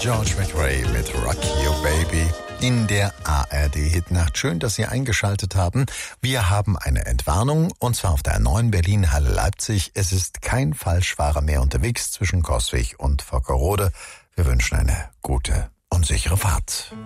George McRae mit Rock You Baby in der ARD-Hitnacht. Schön, dass Sie eingeschaltet haben. Wir haben eine Entwarnung, und zwar auf der 9 Berlin-Halle Leipzig. Es ist kein Falschfahrer mehr unterwegs zwischen Coswig und Vockerode. Wir wünschen eine gute und sichere Fahrt.